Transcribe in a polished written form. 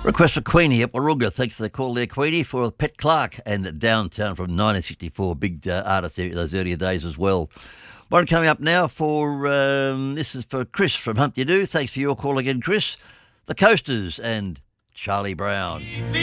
Request for Queenie at Warunga. Thanks for the call there, Queenie, for Pet Clark and Downtown from 1964. Big artist there, those earlier days as well. One coming up now for, this is for Chris from Humpty Doo. Thanks for your call again, Chris. The Coasters and Charlie Brown.